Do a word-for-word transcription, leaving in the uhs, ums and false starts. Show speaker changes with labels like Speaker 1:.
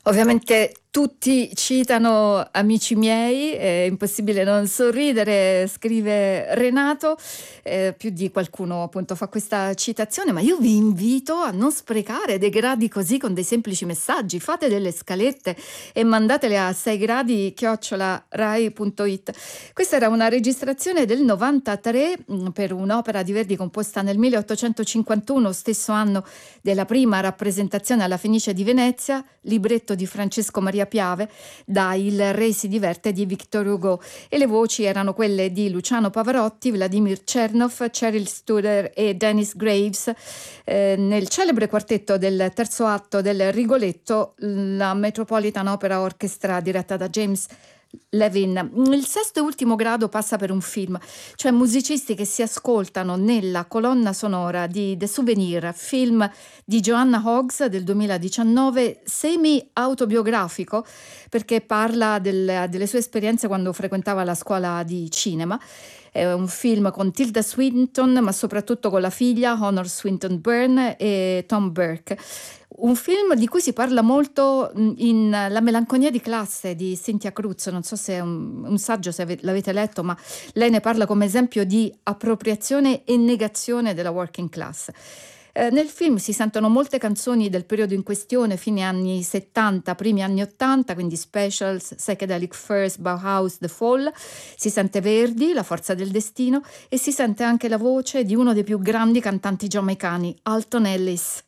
Speaker 1: Ovviamente tutti citano Amici miei, è impossibile non sorridere, scrive Renato, eh, più di qualcuno appunto fa questa citazione, ma io vi invito a non sprecare dei gradi così con dei semplici messaggi, fate delle scalette e mandatele a sei gradi chiocciola rai punto it. Questa era una registrazione del novantatré mh, per un'opera di Verdi composta nel milleottocentocinquantuno, stesso anno della prima rappresentazione alla Fenice di Venezia, libretto di Francesco Maria Piave, da Il Re si diverte di Victor Hugo, e le voci erano quelle di Luciano Pavarotti, Vladimir Chernov, Cheryl Studer e Dennis Graves. Eh, nel celebre quartetto del terzo atto del Rigoletto, la Metropolitan Opera Orchestra diretta da James Levin. Il sesto e ultimo grado passa per un film, cioè musicisti che si ascoltano nella colonna sonora di The Souvenir, film di Joanna Hoggs del duemiladiciannove, semi-autobiografico perché parla del- delle sue esperienze quando frequentava la scuola di cinema. È un film con Tilda Swinton, ma soprattutto con la figlia Honor Swinton Byrne e Tom Burke. Un film di cui si parla molto mh, in La melanconia di classe di Cynthia Cruz, non so se è un, un saggio, se ave- l'avete letto, ma lei ne parla come esempio di appropriazione e negazione della working class. Eh, nel film si sentono molte canzoni del periodo in questione, fine anni settanta, primi anni ottanta, quindi Specials, Psychedelic Furs, Bauhaus, The Fall. Si sente Verdi, La forza del destino, e si sente anche la voce di uno dei più grandi cantanti giamaicani, Alton Ellis.